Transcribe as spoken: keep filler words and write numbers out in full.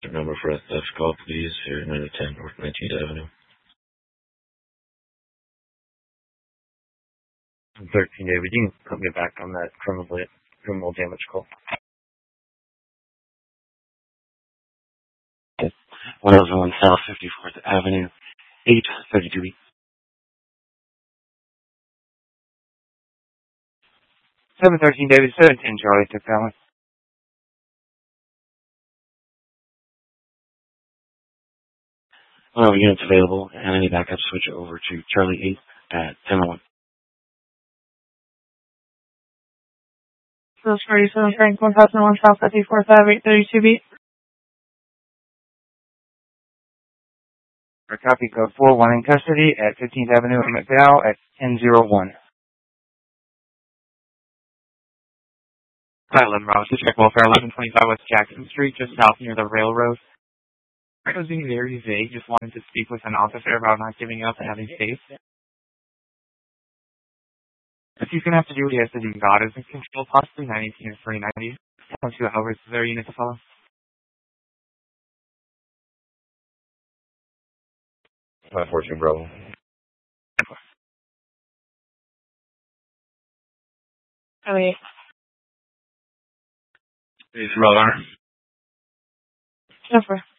The number for a theft call, please. Here, nine ten North nineteenth Avenue. thirteen, David. You can put me back on that criminal criminal damage call. one oh one South fifty-fourth Avenue, eight thirty-two B. seven thirteen, David. seventeen, Charlie. Took that one. One of units available, and any backup switch over to Charlie eight at ten oh one. Those forty-seven Frank one thousand one South fifty-fourth Avenue, eight thirty-two B. For copy code four one in custody at fifteenth Avenue in McDowell at ten oh one. Silent Rouse, to check welfare, eleven twenty-five West Jackson Street, just south near the railroad. I was being very vague, just wanted to speak with an officer about not giving up and having faith. If he's going to have to do what he has to do, God is in control, possibly nine eighteen or three ninety. Two hours, is there a unit to follow? five fourteen Bravo. Oh, yeah. It's Brother. Jennifer.